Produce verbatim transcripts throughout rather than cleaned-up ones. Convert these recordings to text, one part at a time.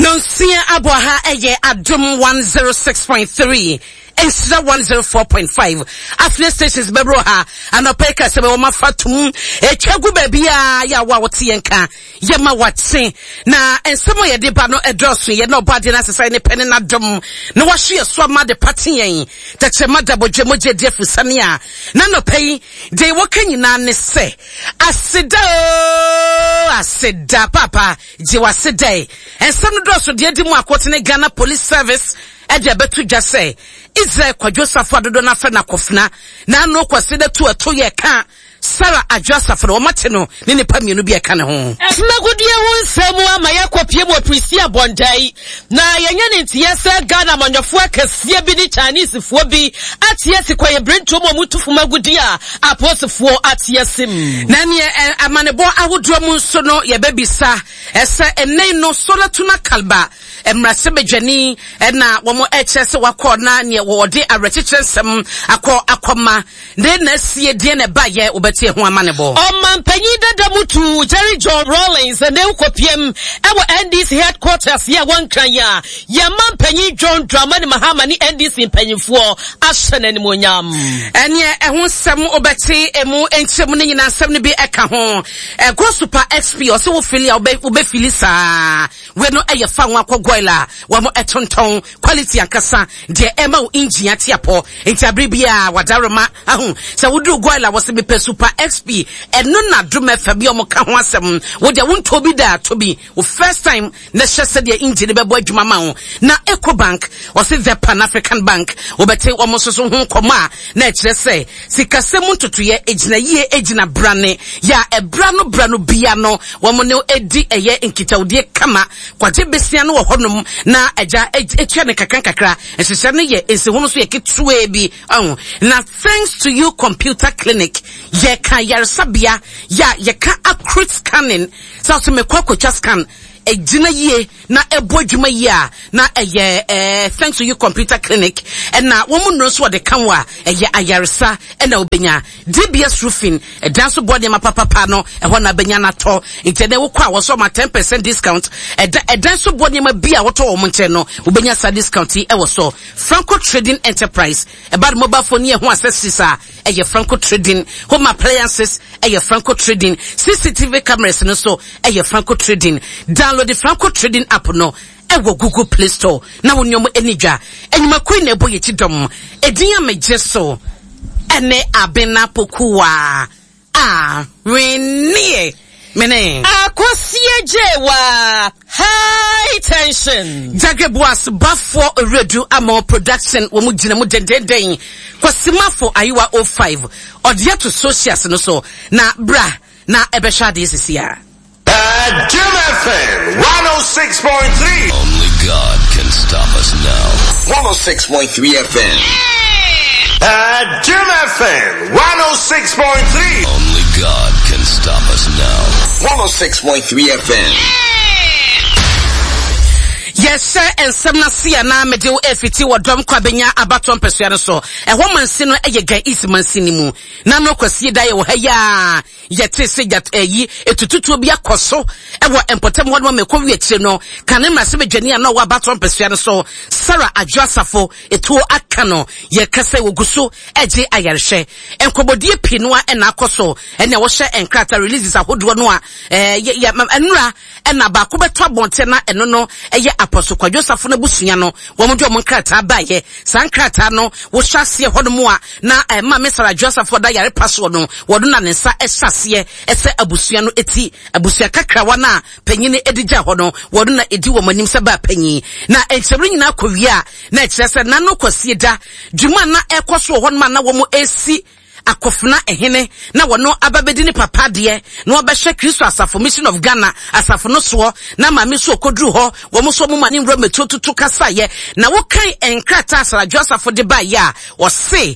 Nonsia Aboha eye Adum one oh six point three. Insta one oh four point five. After stations Bebroha and Opeka Seboma Fatum, a Chagu Babia, ya Wawatienka, Yama Watsi. Na and some of your debano address me, no body necessary pen and Adum. No was she a swama de patin, that your mother Bojemoje Jeffusania. None of pay, they walking in an say. I said, I said, Papa, Jiwa Sede. And some doors with the Edimo Quotine Ghana Police Service, Eja Betu just say. Israel kwa Joseph Adodo na fe na kofna na no kwasede to ato ye ka Sarah Ajosaph no mateno ne ne pa mienu bia ka ne ho Esmagudie ho nsemu ama yakopie mo Prisia Bondai na yenye ne ntie se Ghana manyofo akasie bi ni Chinese fo bi atie se kwa ye brento mo mutufu magudie a aposefo atie sim na ne amanebo ahodro mu nso no ye babisa ese enei no sola tuna kalba emrase bedwani na wo mo eche se wakọ na ne wo de arechichensem akọ akoma de na sie die ne ba ye obeti ho amanebo o man panyi dada mutu Jerry John Rawlings and dem kopiem ewo N D C headquarters ye wan kan ya ye man panyi John Dramani Mahama ni N D C panyifo ahye na monyam enye ehun sem obeti emu enchemu ne nyina sem ne bi eka ho e go super X P o se wo fili obe obe fili sa we no eye fa nwa kogoila wa mo etonton quality akasa de ema wo engine atiapo entiabre bia wadaroma ahun se wudu goila wo se be super X P eno na drum fa bi o mo ka ho asem wo de wonto bi da to bi wo first time na hye de engine be bo adwuma ma ho na Ecobank o se the Pan African Bank wo bete wo mo soso ho koma na e kire se sikasem ntotoye ejina yie ejina brane ya ebrano brano bia no wo mo ne edi eye nkitawde kama kwaje besia no wo honum na eja etua ne kakran kakra ehye ne ye ensehu so ye ketuwe bi ahun na thanks to you computer clinic ye kan yarsabia ya ye kan accurate scanning so so me kwakwa scan ejina ye na ebodwuma ye na eye eh thanks to you computer clinic and na wo mu no so de kanwa eye ayaresa na obenya D B S roofing e dan so body ma papa pa no e ho na benya na to intede wo kwa wo so ma ten percent discount e dan so body ma bia wo to wo nche no obenya sa discount e wo so Franco Trading Enterprise e bad mobile phone ye ho accessories a eye Franco Trading home appliances eye Franco Trading C C T V cameras no so eye Franco Trading download the Franco Trading app no ewo Google Play Store na wonyom enidwa enyuma koi na eboye tidom edin amejeso ene abena pokuwa ah renie mene akosie jewa high tension Jageboas bafo redu amo production wo mu gina mu dendenden kwasimafo ayiwa oh five odia to socials no so na bra na ebesha de sisia At Jim F M one oh six point three. Only God can stop us now. one oh six point three F M. At Jim F M one oh six point three. Only God can stop us now. one oh six point three F M. Yes sir, and some na sia na mede wo efiti wo dom kwa benya abaton pesua no so e ho mansi no eye ga isi mansi ni mu na no kwasie da ye wo ha ya yete se jat eyi etututu obi akoso e wo empotem ho no me ko wiekire no kane ma se bedwani na wo abaton pesua no so Sarah Ajosaph etuo aka no ye kase wo guso eje ayarehwe enkobodie pinua e na akoso e ne wo hye enkrata releases ahodo no a eh ya enura e na ba ko beto abonte na eno no eye Apostle kwa Joseph na busunya no wo mo dwo mo nkrata baye san nkrata no wo hyase hodomo a na eh, ma Sarah Joseph da yare paso no wo do na ne nsa ehyase ese abusua no eti abusua kakra wa na panyine edija ho no wo do na edi wo manim se ba panyi na enchebre nyina akowia na ekirese na no kwasie da dwuma na ekoso ho no na wo mo esi akofna ehene na wono ababedi ni papa de na obehwe Kristo Asafo Mission of Ghana asafo no so na ma meso kodru ho wo mo so mo mani nro metututu kasaye na wo kan enkrata Sarah Joseph de ba ya o se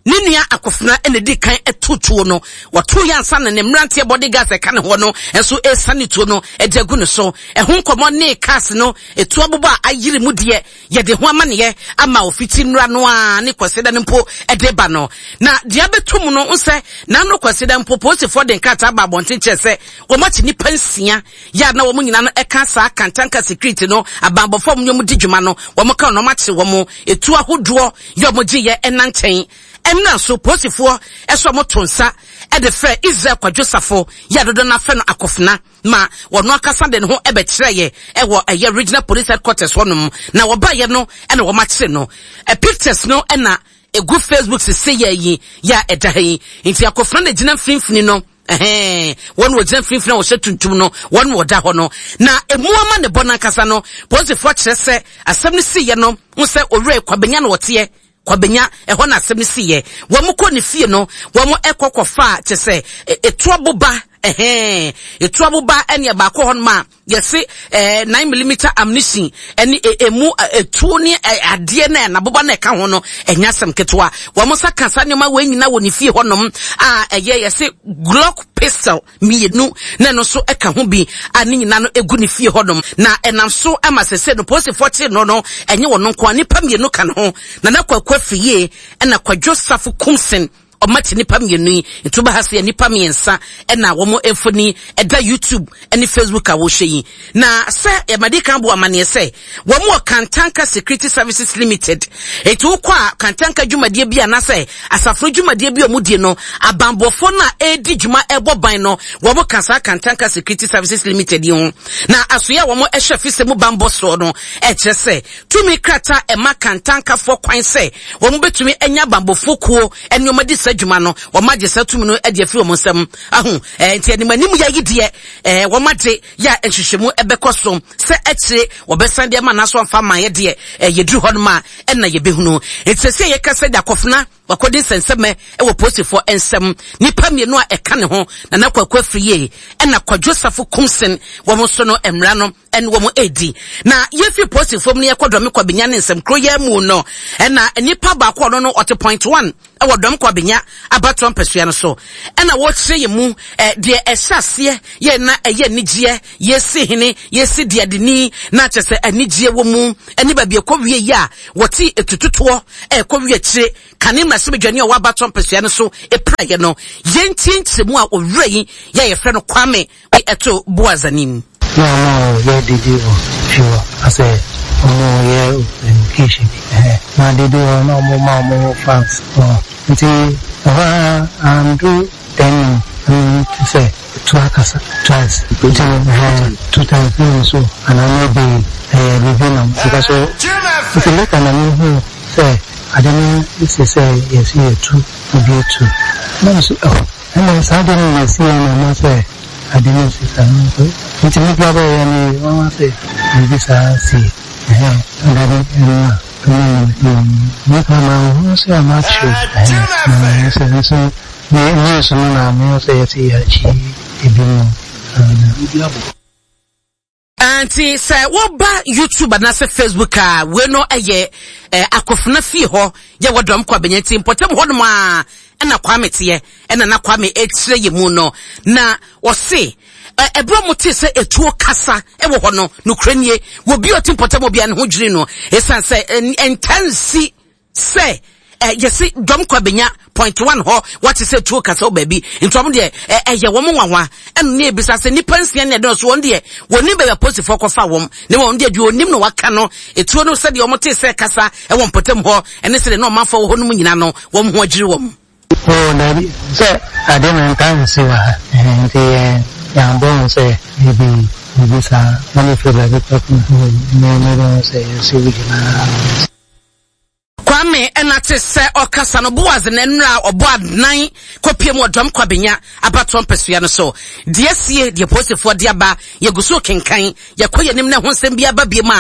Ninia akofna ene di kan etutuo no wato yansa na ne mrante bodyguards e kan ho no enso e sanituo no e dagu ne so e ho nkomo ne cars no etu aboba ayire mu de ye de ho amane ama ofiti nra no a ne kwaseda ne mpo e de ba no na de abetum no nse na no kwaseda mpo post for den kata ba bonten chese wo machi ni pansia ya na wo mu nyina no e ka sa kantanka security no abambo fom nyom di dwuma no wo mo ka no machi wo mo etu ahodo yo mo gi ye enanten emna so posifo eso mo tonsa e de frɛ Israel kwa Josafo ya dodo na fɛ no akofna ma wono akasa de ne ho ebe kyerɛ ye e wo eye regional police headquarters wonom na wo ba ye no e na wo ma kyerɛ no e pictures no e na egu Facebook se se ye yi ya ɛda yi nti akofna de gina mfimfini no eh won wo gina mfimfini wo hye tuntum no won wo da ho no na emuama ne bona kasa no posifo kyerɛ sɛ asɛm ne se ye no wo sɛ owre kwabenya no wote kwabenya eho na asem siye wo mko ne fie no wo mo ekokofa te se etu aboba ehe etu aboba ene ba ko hon ma yesi eh nine millimeter ammunition ene emu etu ni ade na na boba na ka ho no enya asem ketwa wo mo saka sa nyoma we nyina wo ne fie honom a eye yesi Glock pistol mienu na no so eka ho bi ani nyina no egu ne fie honom na enam so ama sese no post forty no no enye wo no nko anipa mienu kan ho na na kwa fiye ena kwa Joseph Kumsen o mati nipa mienu yi ntuba hase nipa miensa ena womo efoni eda YouTube eni Facebook a wo hwe na se e madika bo amane se womo Kantanka Security Services Limited etu kwa Kantanka dwumadie bia na se asafro dwumadie bia omudie no abambofo na edi dwuma ebo ban no womo kansa Kantanka Security Services Limited yi na asoya womo ehwe fise mu bambo so no e kyese tumi krata e ma Kantanka fo kwan se womo betumi enya bambofo kuo eni omadi adwuma no wo magye satum no ade afi wo nsam ahu eh nti animanim ya yidie eh wo magye ya enhwehwemu ebekoso se ekire wo besande ma naso amfa ma ye de eh yedru ho no ma enna ye behunu etese ye kasa da kofna wakodi senseme e wo posifo ensem nipa mienu a eka ne ho na na kwakwa friye enna kwa Joseph Kumsen wo mo so no emra no en wo mo edi na ye fi posifo mu ne yekodome kwa benya ne nsem kro ya mu no enna nipa ba kwa no no ot point one e wo dom kwa benya abaton pesua no so ena wo kire ye mu eh, de esase ye na eye nigye ye si hene ye si de adini na kyese anigye wo mu eni ba bie kɔwie ya wɔti etututo e kɔwie kire kane ma se bedwane o abaton pesua no so e praye no ye ntintimu a owura yi ya ye frɛ no Kwame eto Boazanim no no ye did you sure I say oh yeah education eh na did you no more more fans oh nti uh, um, do then um, to say two akasa twice two times two times so and I know be uh, reveal them because so if you look at them say I don't know this is say yes here two to be two no so oh and then suddenly see and I say I didn't see something so it's me glad and one say this I see eh and I don't Mm, mm, make my mom say I'm not sure. I said, so, me, so, no, me, say, it's here, she, Anti say wo ba YouTube na se Facebook a we no eye akofuna fi ho ye wodom kwa benyati mpotem ho no ma na Kwame tie na na Kwame ekire ye mu no na wo se ebro muti se etuo kasa e wo ho no nukranie wo bi oti mpotem obi an ho dwiri no esan se intensi se eh yesi dom kwa benya point one ho what is it to kasa baby ntom de eh ye wo nwanwa en na ebisa se nipa nsia na de so won de woni be post for kofa wom ne won de du onim no waka no etuo no se de o mote se kasa e wo mpotem ho ene se de no manfa wo ho no nyina no wo ho agiri wom oh na bi se ade man kan se wa eh de ya bon se maybe ebisa mani feel like talk no no no say se we na Kwame enate se okasa no Boaz na nra oboad nan kopiem odom kwabenya abaton pesua no so de asie de posefo de aba yeguso kenkan yakoye nim na honsem bia ba bia ma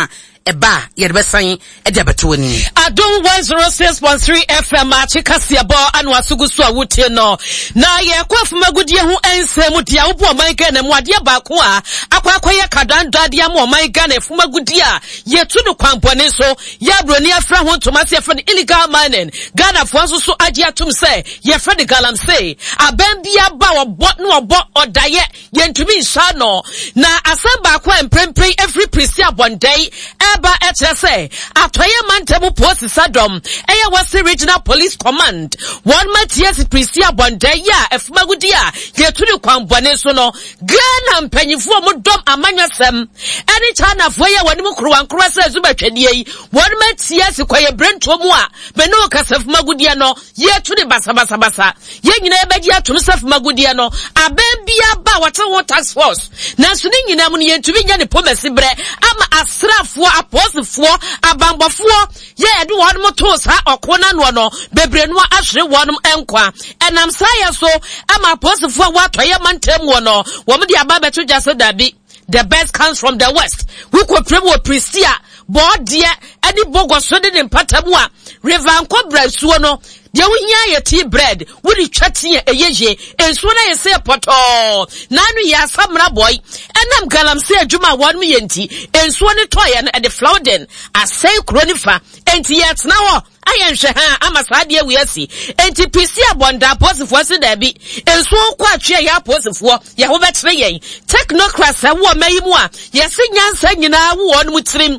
eba ye be san e de abeto ni Adom one oh six point three F M achika siabo anu asugusu awutie no na ye kwafuma gudie ho ensem dia wo man Ghana mu ade ba ko a akwakoye kadanda dia mu man Ghana fuma gudie a ye tu no kwampone so ya broni afra ho tomase afra illegal mining Ghana fo so so age atum se ye fra de galamsey aban bia ba obo no obo odaye ye ntumi nsa no na asem ba ko emprempren every presi abondai eba etre se atoye mantemu post sadom eya wasi regional police command one matias presi abondai ya efumagudi a ye tu ne kwambone so no Ghana mpanyifo mo dom amanyasem eni chana fo ye wani mu krowankro se zubetwadie yi one matias kwaye brento mu a me no kasefumagudi no ye tu ne basa basa basa ye nyina ebedi atum sefumagudi no aben bia ba wata wo task force na so ni nyina mu ne ye ntumi nya ne pomasi bre ama asrafo aposifo abambofo ye edu won mo to sa okona no no bebre no ahre wonum enkwa enam saye so ama aposifo watoye mantem wo no wo me dia ba beto jase dabi the best comes from the west we ko prebo prisia bodie eni bogoso de mpatamu a revanko brasuo no de wunya ye tea bread wuri twate eyeje ensuo na ye se poto nanu ya samra boy enam galamsey adwuma won me yenti ensuo ne toye no e de flouden asay kronifa enti yet na wo ayenhwe ha amasade awiasi enti pisi abonda aposifo se da bi ensuo kwa atwe ya aposifo ye ho betre yen technocrats awo mayimu a ye se nyansa nyina wo no mutirim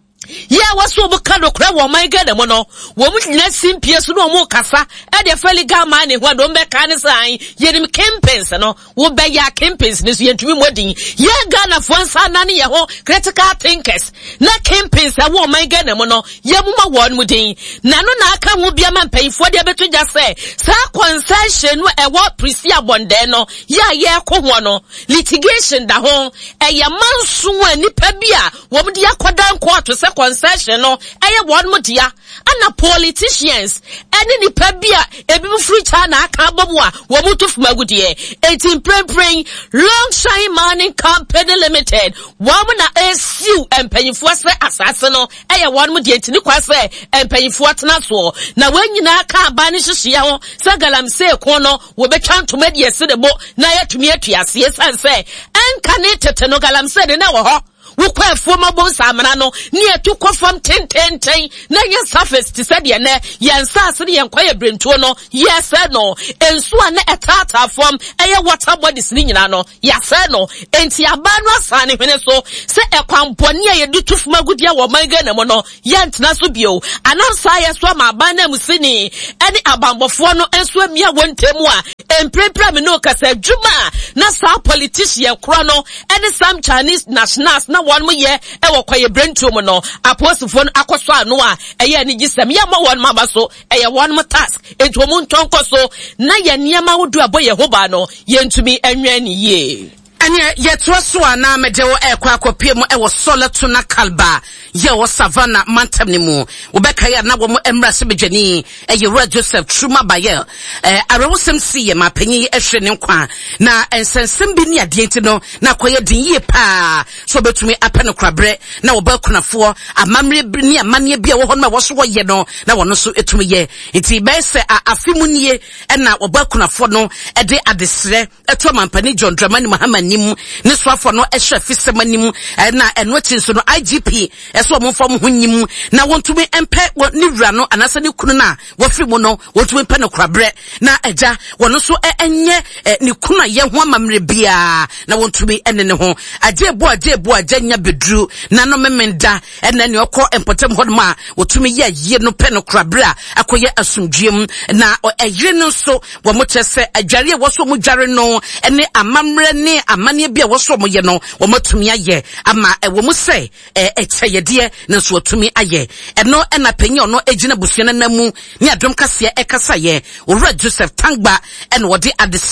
ya waso buka no kra wo man Ghana mo no wo mu nyina simpie so no mo kasa e de fali ga man ne ho do mbe ka ne san yenim campaigns no wo be ya campaigns ne so yentumi modin ya Ghana fo nsa na ne ye ho critical thinkers na campaigns a wo man Ghana mo no ye mu ma wo no din na no na aka ho bia man payifo de beto ja se sa concession no e wo presi abonde no ya ye ko ho no litigation da ho e ye manso anipa bia wo mu de akodan court se concession no eye won mudia ana politicians ene ni pabia ebi free China aka bobo a wo mutuf magudie eighteen prempren long shine mining company limited wo na esiu empanyifo se asase no eye won mudia tini kwase empanyifo atena so na wanyina aka aba ne hihia ho se galamsey ko no wo betwa ntomadi ese de bo na yatumi atuase esanse enka ne tete no galamsey de na wo ho wukwa foma bom samana no ne etu kofam ten ten ten na ye surface ti said ye ne ye nsase ne ye nkwaye brentuo no yes no ensu a na etata form eye water bodies ni nyina no yes no enti aba no asane hwene so se ekwamponi a ye dutu magudia wo man Ghana mo no ye ntena so bio anamsa ye so ma aba na musini ene abambofo no ensu amia wontemu a emprempra me no kasa djuma na sa politician kro no ene some Chinese nationals na one mo ye e wo kwaye brentu mo no aposifo no akoso ano a eye ani gisem ye ma won maba so eye won mo task ento mo ntonko so na ye niam wodu aboye ho ba no ye ntumi anwa ni ye anya yetwa so ana medewo ekwa akopie mu ewo soleto na kalba ye wo savannah mantam ni mu obeka ya na wo mu emrase bedwani eye Red Joseph Truma Bayel eh arewosem si ye mapanyi ehwe ne nkwa na ensensem bi ni ade nti no na koye din ye pa so betumi apene krabre na wo ba kunafo amamre ni amane bia wo ho na wo so wo ye no na wo no so etumi ye nti be se afimu nie na wo ba kunafo no e de adesre eto mampani John Dramani Muhammad nim ne soafo no ehwe fisemanim na eno tinso no I G P eso mo fam ho nyim na wontumi empe ni wura no anasa ne kunu na wo fi mu no wontumi pe no krabre na agya wono so enye ne kunu ye ho amamre bia na wontumi ene ne ho agye bo agye bo agya nya bedru na no memenda ene ne okọ empotem ho ma wotumi ye ye no pe no krabre a akoye asumdwem na eyire no so wo mo chese adware wo so mo dware no ene amamre ne amane bia wo so mo ye no wo matumi aye ama wo mo se e eteyede na so tumi aye eno ena panyi ono egina busua na namu ni adom kase e kasa ye Red Joseph Tangba ene wo de adesre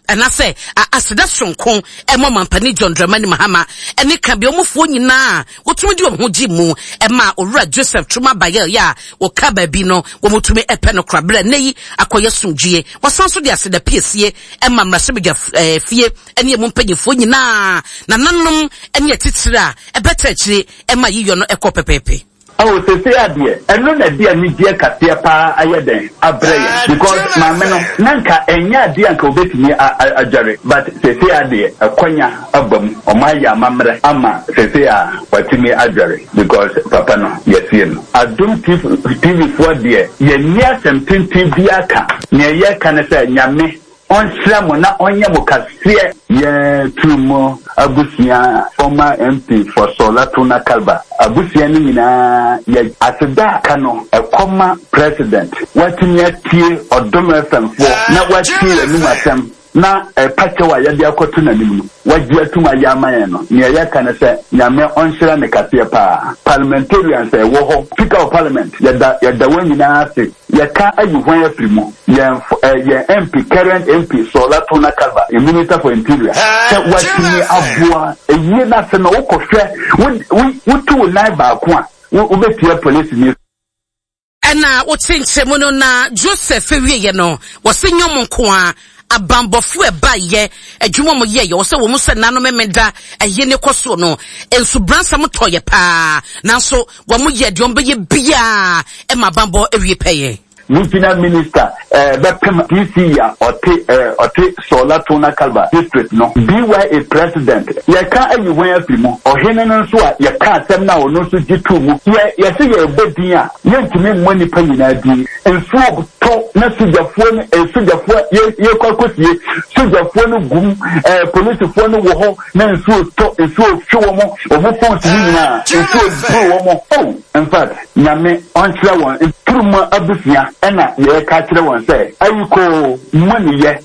and I say as that's from Kong and Mamma Penny John Dramani Mahama and it can be almost one na what would you Mujimu and Ma or Red Joseph Truma Bayer ya or Cababino or to me a penocrabra nay acquire some G was also the acid the P S C and Mamma Sabiga fear and ye won't pay you for you na nanum and yet it's a better tree and my you no eco pepe. Oh, say say adie. Eno na dia ni dia katia pa ayeden abreya because my meno nanka enya adie anka obetimi ajare but say say adie akwanya abam omaya mamre ama say say a watimi ajare because papa no yesie no adum T V for die ye nia semtintin biaka ne ye kan say nyame on slam na onye mukasiye ye tumo abusia former M P for Solatuna Kalba abusia ni nyina ye aseda kano e koma president watimi atie odom F M four na watie enu atem na e pache wa yade akoto na nimu wajia tuma ya maye no ne ya kana se nyame onhira ne kapie pa parliamentarians e wo ho speaker of parliament yada yada wanyina ase yaka ayuhwan afrimo ya ya M P current M P Solatuna Kalba minister for interior se watini abua eyi na se no wokohwe wutu nai ba ko a wobetia police ni ena wotinche mono na Joseph Ewiye no wosenyom nko a abambofu eba ye adwuma mo ye ye wo se wo musa nano memeda eye ne koso no ensu bransa mo toye pa nanso wo mo ye de ombe ye bia e ma bambo ewie peye National Minister eh Bepem D C ya ote eh ote Solatuna Kalba district no B Y A president ya ka ayiwan afimo ohene no so a ya ka asem na ono so jitu mu ya ya se ya ebodin a ya ntimi mo ni pa nyina di enso to na sujafo no e sujafo ye ye kwakosie sujafo no gum eh police fo no wo ho na enso to enso hwe mo omo fonse nyina enso bro mo oh in fact nyame ontra won turuma abusia ena ye ka kire won say ayiko money ye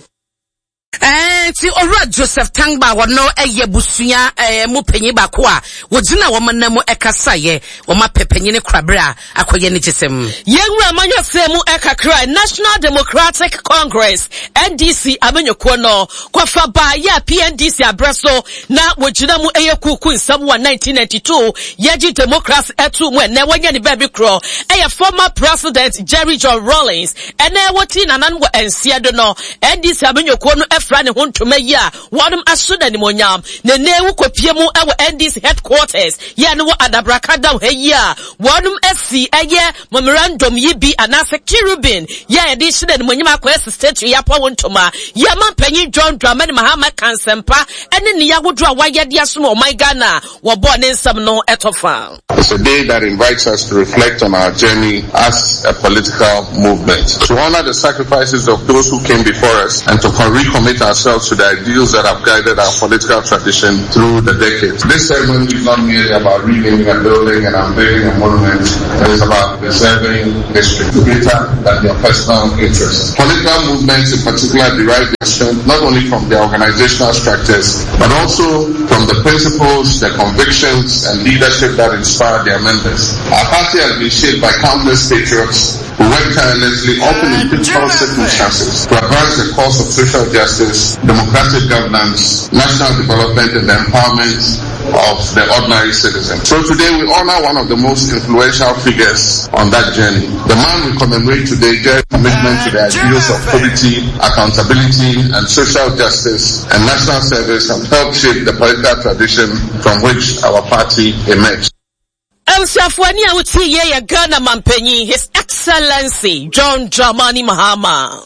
eh ti Owura Joseph Tangba wono eye busua eh mu panyi ba ko a wogina wo manam ekasa ye wo ma pepanyi ne krabra akoye ne gisem yenwura manyo semu ekakra National Democratic Congress N D C amenyoko no kwafa ba ya P N D C abreso na wogina mu eye kuku nsam wa nineteen ninety-two yeji democracy etu mu na wanya ne baby kro eye former president Jerry John Rawlings ene woti nanan wo ensia do no N D C amenyoko no efra ne hontoma yi a wonum asoda ni monyam ne newu kopie mu ewo N D C headquarters ya ne wo adabrakada wo yi a wonum asi eye memorandum yi bi anase Kirubin ya edi shida ni monyam akwese state ya pa wontoma ya mampanyi John Dramani Mahama kansempa ene ne ya wodo a wayede aso no my Ghana wo bo ne nsam no etofa. It's a day that invites us to reflect on our journey as a political movement, to honor the sacrifices of those who came before us and to recommit ourselves to the ideals that have guided our political tradition through the decades. This ceremony is not merely about renaming a building and unveiling a monument. It is about preserving history greater than their personal interests. Political movements in particular derive their strength not only from their organizational structures, but also from the principles, the convictions, and leadership that inspire their members. Our party has been shaped by countless patriots who work tirelessly, often in difficult circumstances, to advance the cause of social justice, democratic governance, national development, and the empowerment of the ordinary citizen. So today we honor one of the most influential figures on that journey. The man we commemorate today gave commitment to the ideals of probity, accountability, and social justice and national service, and helped shape the political tradition from which our party emerged. Elsiafwani awuti ye ya Ghana mampenyi His Excellency John Dramani Mahama.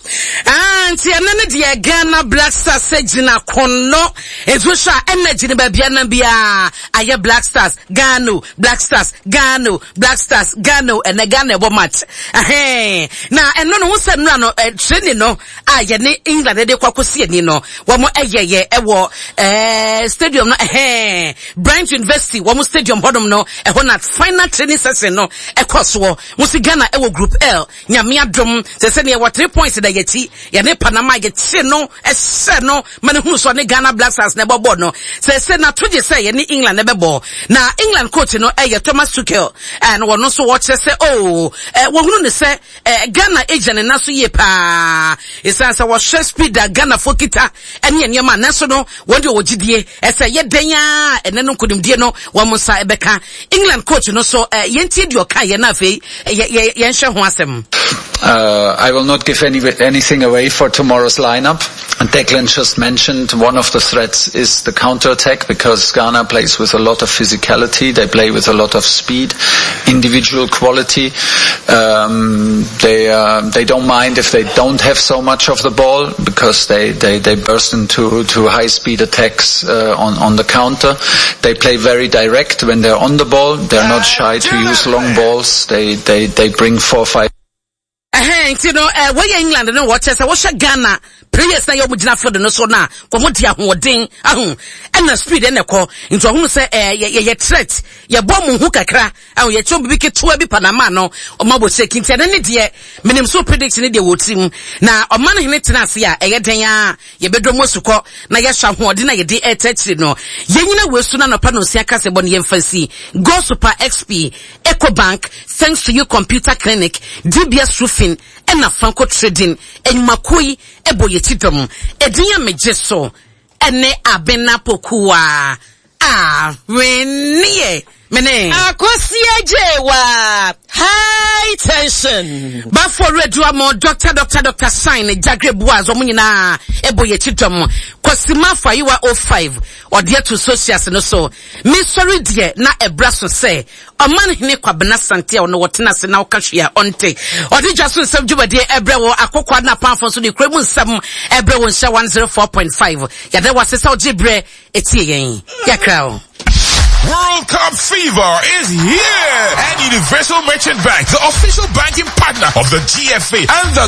Anti anene dia Ghana Black Stars sejina kono ezusha energy ne babia na bia aye Black Stars Ghana Black Stars Ghana Black Stars Ghana ene Ghana ebo match eh na eno no wose nura no training no aye ne England de kwakosi ani no wo mo eyeye ewo eh stadium no eh Bryant University wo mo stadium hodom no eho na final training session no ekoso wo si Ghana ewo group Group L nyamia dom se se ne what three points da yeti ye ne Panama yeti no ese no mane hu so ne Ghana Black Stars ne bobo no se se na toje se ye ne England ne bebo na England coach no eh Thomas Tuchel and wono so watch say oh eh wo hunu ne say eh Ghana agent na so ye pa isa say wo share speed da Ghana fokita ene ene ma na so no wonde ogidie e say ye den ya ene no kodimdie no wo mo sa ebeka England coach no so eh yenti di oka ye na fe ye ye nhwe ho asem. Uh, I will not give any, anything away for tomorrow's lineup. And Declan just mentioned one of the threats is the counter-attack, because Ghana plays with a lot of physicality. They play with a lot of speed, individual quality. Um, they uh, they don't mind if they don't have so much of the ball, because they, they, they burst into to high-speed attacks uh, on, on the counter. They play very direct when they're on the ball. They're not shy to use long balls. They, they, they bring four, five. Eh, you know, eh, where England no watch say what Ghana players na yo mugina for the no so na komo dia hoden ahun and na speed and ko into ahun say eh ye threat ye bom hu kakra ahun ye chom bibike to bi Panama no o mabo say kinti na ne de minim so predict ne de wotim na o man hene tena ase a ye den a ye bedom suko na ye hwa hoden na ye de etachiri no ye nyina wesu na no pa no sia kase bon ye mfasi Go Super X P Ecobank thanks to you computer clinic D B S roofing and a Franco trading and Makui ebo yetidom edinya mejeso ene abena pokua ah wenie mene akosia jewa high tension ba for redua mo doctor doctor doctor sign jagre boaz omunyina ebo yetidom kwasima fa yiwa oh five odie to socials no so me sorry die na ebra so say oman hene kwabena sante ono wotena se na okahwea onte odi jaso nsem djubade ebre wo akokwa na panfo so de kremu nsem ebre wo nsha one oh four point five ya de wasesa ogibre etie yen yakra World Cup fever is here, and Universal Merchant Bank, the official banking partner of the G F A and the